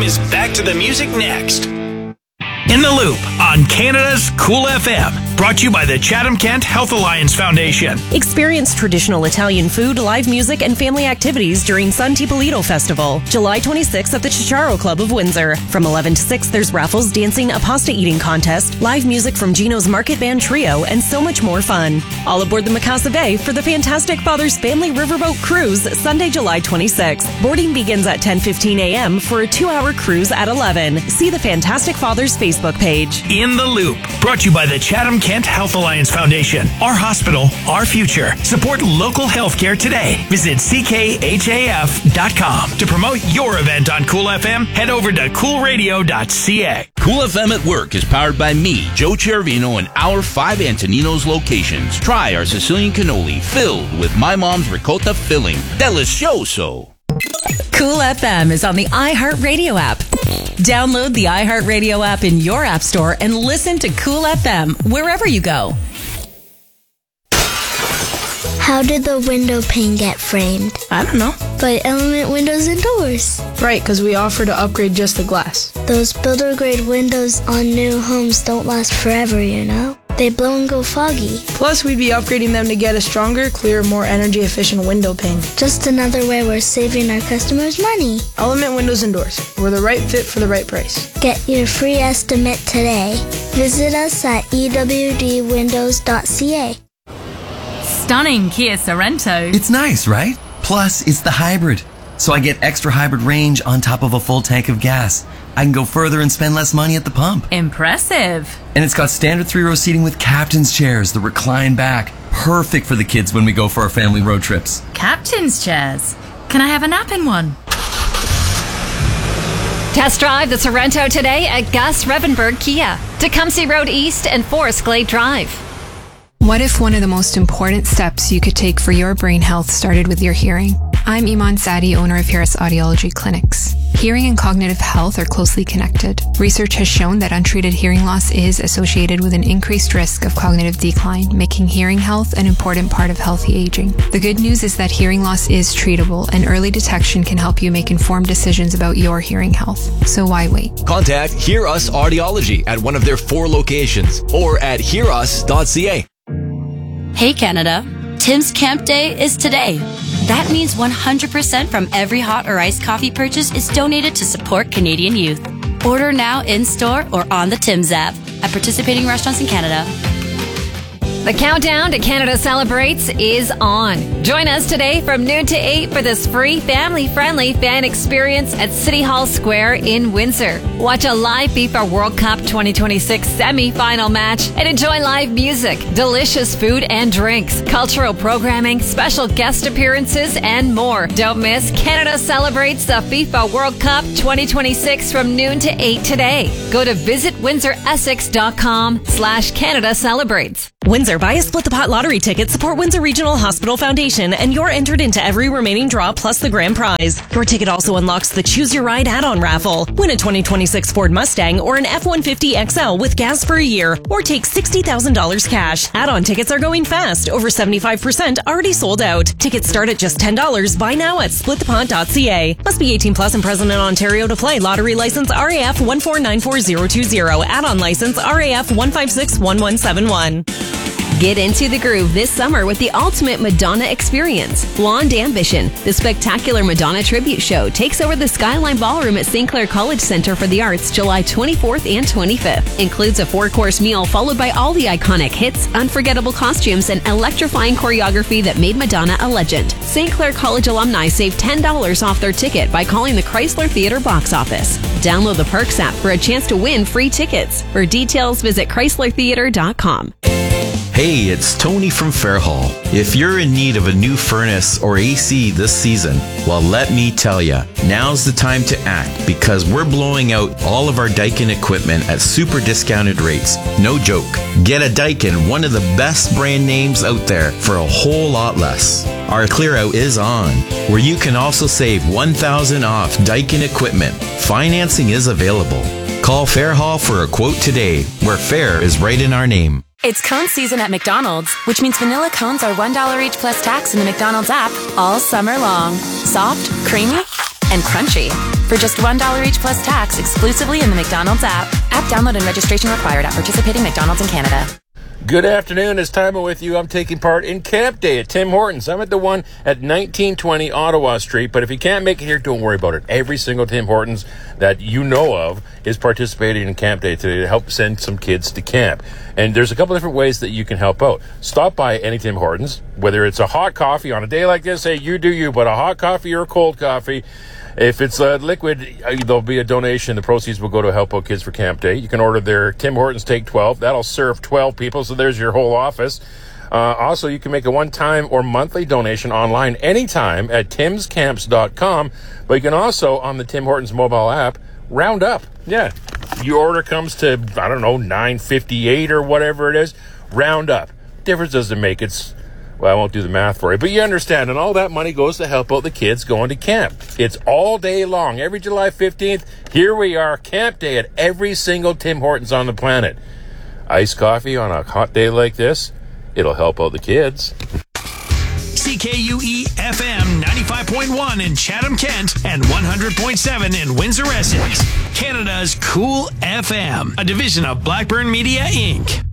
FM is back to the music next. In the Loop on Canada's Cool FM. Brought to you by the Chatham-Kent Health Alliance Foundation. Experience traditional Italian food, live music, and family activities during San Tipolito Festival, July 26th at the Chicharo Club of Windsor. From 11 to 6, there's raffles, dancing, a pasta eating contest, live music from Gino's Market Band Trio, and so much more fun. All aboard the Mikasa Bay for the Fantastic Fathers Family Riverboat Cruise, Sunday, July 26th. Boarding begins at 10:15 a.m. for a 2-hour cruise at 11. See the Fantastic Fathers Facebook page. In the Loop. Brought to you by the Chatham-Kent Health Alliance Foundation. Our hospital, our future. Support local healthcare today. Visit ckhaf.com. To promote your event on Cool FM, head over to coolradio.ca. Cool FM at Work is powered by me, Joe Chervino, and our 5 Antoninos locations. Try our Sicilian cannoli filled with my mom's ricotta filling. Delicioso. Cool FM is on the iHeartRadio app. Download the iHeartRadio app in your app store and listen to Cool FM wherever you go. How did the window pane get framed? I don't know. By Element Windows and Doors. Right, because we offer to upgrade just the glass. Those builder-grade windows on new homes don't last forever, you know? They blow and go foggy. Plus, we'd be upgrading them to get a stronger, clearer, more energy-efficient window pane. Just another way we're saving our customers money. Element Windows and Doors. We're the right fit for the right price. Get your free estimate today. Visit us at ewdwindows.ca. Stunning Kia Sorento. It's nice, right? Plus, it's the hybrid. So I get extra hybrid range on top of a full tank of gas. I can go further and spend less money at the pump. Impressive. And it's got standard 3-row seating with captain's chairs that recline back. Perfect for the kids when we go for our family road trips. Captain's chairs. Can I have a nap in one? Test drive the Sorento today at Gus Revenberg Kia, Tecumseh Road East and Forest Glade Drive. What if one of the most important steps you could take for your brain health started with your hearing? I'm Iman Sadi, owner of Harris Audiology Clinics. Hearing and cognitive health are closely connected. Research has shown that untreated hearing loss is associated with an increased risk of cognitive decline, making hearing health an important part of healthy aging. The good news is that hearing loss is treatable, and early detection can help you make informed decisions about your hearing health. So why wait? Contact Hear Us Audiology at one of their 4 locations or at hearus.ca. Hey Canada, Tim's Camp Day is today. That means 100% from every hot or iced coffee purchase is donated to support Canadian youth. Order now in-store or on the Tim's app at participating restaurants in Canada. The countdown to Canada Celebrates is on. Join us today from noon to 8 for this free family-friendly fan experience at City Hall Square in Windsor. Watch a live FIFA World Cup 2026 semi-final match and enjoy live music, delicious food and drinks, cultural programming, special guest appearances, and more. Don't miss Canada Celebrates the FIFA World Cup 2026 from noon to 8 today. Go to visitwindsoressex.com/Canada Celebrates. Windsor, buy a Split the Pot lottery ticket, support Windsor Regional Hospital Foundation, and you're entered into every remaining draw plus the grand prize. Your ticket also unlocks the Choose Your Ride add-on raffle. Win a 2026 Ford Mustang or an F-150 XL with gas for a year, or take $60,000 cash. Add-on tickets are going fast. Over 75% already sold out. Tickets start at just $10. Buy now at splitthepot.ca. Must be 18 plus and present in Ontario to play. Lottery license RAF 1494020. Add-on license RAF 1561171. Get into the groove this summer with the ultimate Madonna experience, Blonde Ambition. The spectacular Madonna tribute show takes over the Skyline Ballroom at St. Clair College Center for the Arts July 24th and 25th. Includes a 4-course meal followed by all the iconic hits, unforgettable costumes, and electrifying choreography that made Madonna a legend. St. Clair College alumni save $10 off their ticket by calling the Chrysler Theatre box office. Download the Perks app for a chance to win free tickets. For details, visit chryslertheatre.com. Hey, it's Tony from Fairhall. If you're in need of a new furnace or AC this season, well, let me tell you, now's the time to act because we're blowing out all of our Daikin equipment at super discounted rates. No joke. Get a Daikin, one of the best brand names out there, for a whole lot less. Our clear out is on, where you can also save $1,000 off Daikin equipment. Financing is available. Call Fairhall for a quote today, where fair is right in our name. It's cone season at McDonald's, which means vanilla cones are $1 each plus tax in the McDonald's app all summer long. Soft, creamy, and crunchy. For just $1 each plus tax exclusively in the McDonald's app. App download and registration required at participating McDonald's in Canada. Good afternoon. It's Timo with you. I'm taking part in Camp Day at Tim Hortons. I'm at the one at 1920 Ottawa Street, but if you can't make it here, don't worry about it. Every single Tim Hortons that you know of is participating in Camp Day today to help send some kids to camp. And there's a couple different ways that you can help out. Stop by any Tim Hortons, whether it's a hot coffee on a day like this, hey, you do you, but a hot coffee or a cold coffee. If it's liquid, there'll be a donation. The proceeds will go to help out Kids for Camp Day. You can order their Tim Hortons Take 12. That'll serve 12 people, so there's your whole office. Also, you can make a one-time or monthly donation online anytime at timscamps.com. But you can also, on the Tim Hortons mobile app, round up. Yeah, your order comes to, I don't know, $9.58 or whatever it is. Round up. Difference doesn't make. Well, I won't do the math for you, but you understand, and all that money goes to help out the kids going to camp. It's all day long. Every July 15th, here we are, Camp Day at every single Tim Hortons on the planet. Iced coffee on a hot day like this, it'll help out the kids. CKUE-FM 95.1 in Chatham-Kent and 100.7 in Windsor-Essex. Canada's Cool FM, a division of Blackburn Media, Inc.